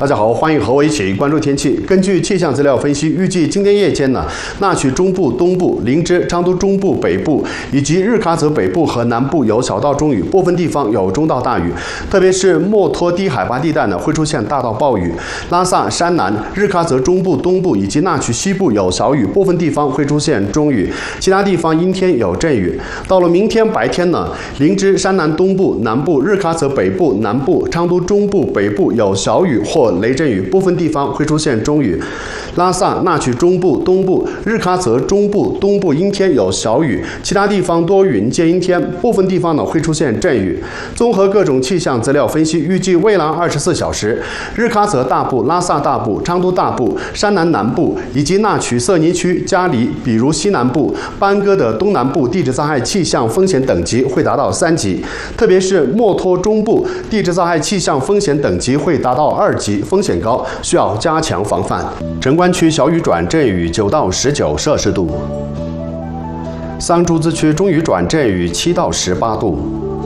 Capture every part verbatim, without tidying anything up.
大家好，欢迎和我一起关注天气。根据气象资料分析，预计今天夜间呢，那曲中部、东部、林芝、昌都中部北部以及日喀则北部和南部有小到中雨，部分地方有中到大雨。特别是墨脱低海拔地带呢，会出现大到暴雨。拉萨、山南、日喀则中部、东部以及那曲西部有小雨，部分地方会出现中雨，其他地方阴天有阵雨。到了明天白天呢，林芝、山南东部、南部、日喀则北部、南部、昌都中部北部有小雨或雷阵雨，部分地方会出现中雨。拉萨、那曲中部、东部、日喀则中部、东部阴天有小雨，其他地方多云见阴天，部分地方呢会出现阵雨。综合各种气象资料分析，预计未来二十四小时，日喀则大部、拉萨大部、昌都大部、山南南部以及那曲色尼区、加里、比如西南部、班戈的东南部地质灾害气象风险等级会达到三级，特别是墨脱中部地质灾害气象风险等级会达到二级，风险高，需要加强防范。城关区小雨转阵雨九到十九摄氏度，桑珠孜区中雨转阵雨七到十八度，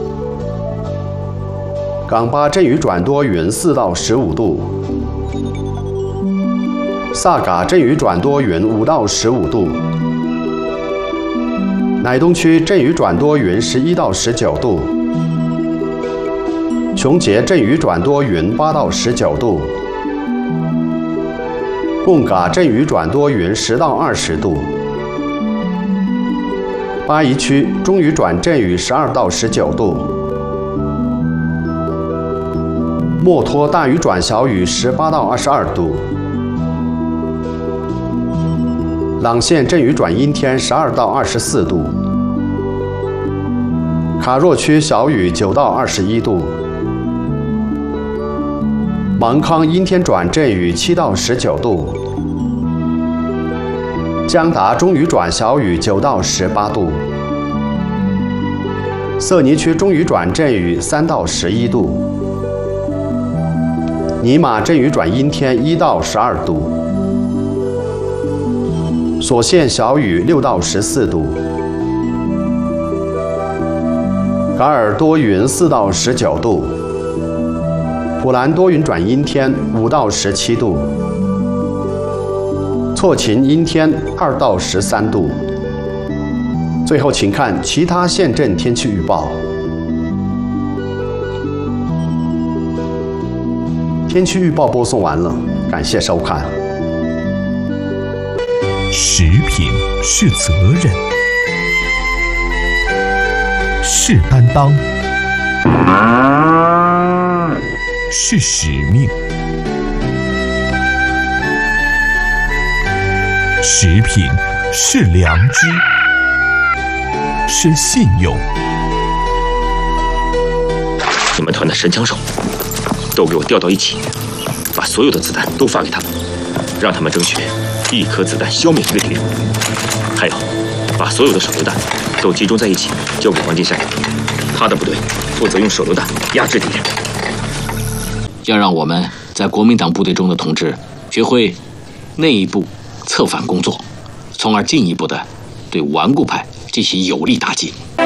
港巴阵雨转多云四到十五度，萨嘎阵雨转多云五到十五度，乃东区阵雨转多云十一到十九度，琼结阵雨转多云八到十九度，贡嘎阵雨转多云十到二十度，巴宜区中雨转阵雨十二到十九度，墨脱大雨转小雨十八到二十二度，朗县阵雨转阴天十二到二十四度，卡若区小雨九到二十一度，芒康阴天转阵雨七到十九度，江达中雨转小雨九到十八度，色尼区中雨转阵雨三到十一度，尼玛阵雨转阴天一到十二度，所县小雨六到十四度，噶尔多云四到十九度，普兰多云转阴天五到十七度，错勤阴天二到十三度。最后，请看其他县镇天气预报。天气预报播送完了，感谢收看。 食品是责任，是担当，是使命。食品是良知，是信用。 你们团的神枪手，都给我调到一起，把所有的子弹都发给他们，让他们争取一颗子弹消灭一个敌人。还有，把所有的手榴弹都集中在一起，交给黄金山，他的部队负责用手榴弹压制敌人。 要让我们在国民党部队中的同志学会内部策反工作，从而进一步的对顽固派进行有力打击。